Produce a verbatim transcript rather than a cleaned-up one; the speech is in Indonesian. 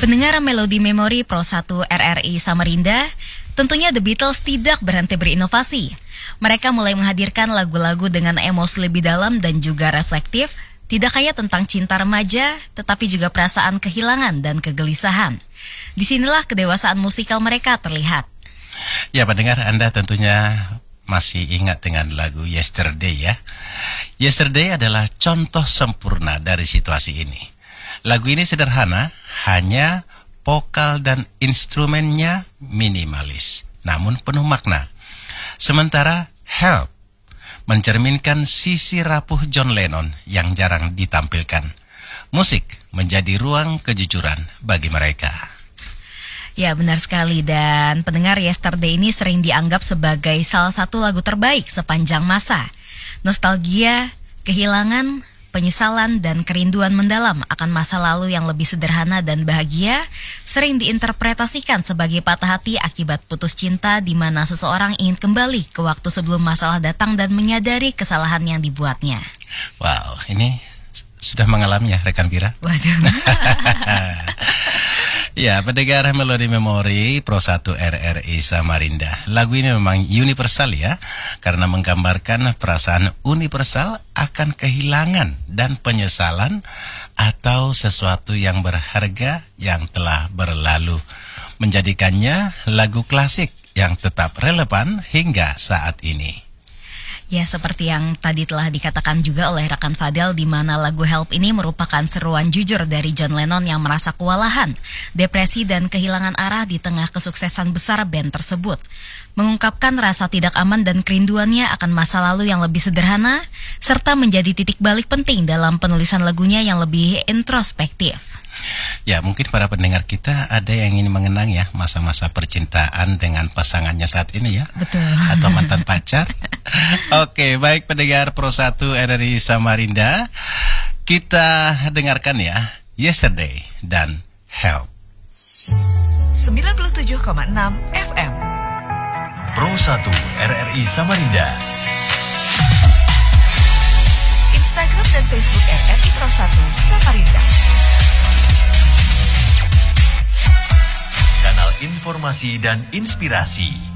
Pendengar Melodi Memori Pro satu R R I Samarinda, tentunya The Beatles tidak berhenti berinovasi. Mereka mulai menghadirkan lagu-lagu dengan emosi lebih dalam dan juga reflektif, tidak hanya tentang cinta remaja, tetapi juga perasaan kehilangan dan kegelisahan. Disinilah kedewasaan musikal mereka terlihat. Ya, pendengar, Anda tentunya masih ingat dengan lagu Yesterday ya. Yesterday adalah contoh sempurna dari situasi ini. Lagu ini sederhana, hanya vokal dan instrumennya minimalis, namun penuh makna. Sementara Help mencerminkan sisi rapuh John Lennon yang jarang ditampilkan. Musik menjadi ruang kejujuran bagi mereka. Ya, benar sekali, dan pendengar, Yesterday ini sering dianggap sebagai salah satu lagu terbaik sepanjang masa. Nostalgia, kehilangan, penyesalan, dan kerinduan mendalam akan masa lalu yang lebih sederhana dan bahagia sering diinterpretasikan sebagai patah hati akibat putus cinta, di mana seseorang ingin kembali ke waktu sebelum masalah datang dan menyadari kesalahan yang dibuatnya. Wow, ini sudah mengalaminya rekan Pira? Waduh. Ya, pendengar Melodi Memori Pro satu R R I Samarinda. Lagu ini memang universal ya, karena menggambarkan perasaan universal akan kehilangan dan penyesalan atau sesuatu yang berharga yang telah berlalu, menjadikannya lagu klasik yang tetap relevan hingga saat ini. Ya, seperti yang tadi telah dikatakan juga oleh rekan Fadel, di mana lagu Help ini merupakan seruan jujur dari John Lennon yang merasa kewalahan, depresi, dan kehilangan arah di tengah kesuksesan besar band tersebut. Mengungkapkan rasa tidak aman dan kerinduannya akan masa lalu yang lebih sederhana, serta menjadi titik balik penting dalam penulisan lagunya yang lebih introspektif. Ya, mungkin para pendengar kita ada yang ingin mengenang ya masa-masa percintaan dengan pasangannya saat ini ya. Betul. Atau mantan pacar. Oke, baik pendengar Pro satu R R I Samarinda, kita dengarkan ya Yesterday dan Help. sembilan puluh tujuh koma enam F M Pro satu R R I Samarinda. Instagram dan Facebook R R I Pro satu Samarinda. Kanal informasi dan inspirasi.